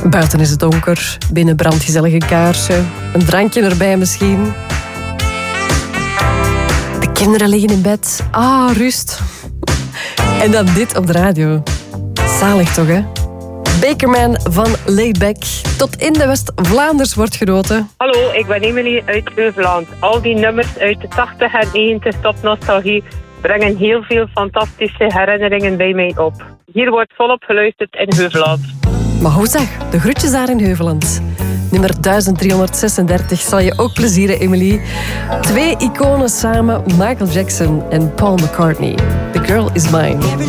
Buiten is het donker, binnen brandt gezellig een kaarsje. Een drankje erbij misschien. De kinderen liggen in bed. Rust. En dan dit op de radio. Zalig toch, hè? Bakerman van Laidback. Tot in de West-Vlaanders wordt genoten. Hallo, ik ben Emily uit Heuveland. Al die nummers uit de 80 en 90 top nostalgie brengen heel veel fantastische herinneringen bij mij op. Hier wordt volop geluisterd in Heuveland. Maar hoe zeg, de groetjes daar in Heuveland. Nummer 1336 zal je ook plezieren, Emily. 2 iconen samen, Michael Jackson en Paul McCartney. The Girl Is Mine.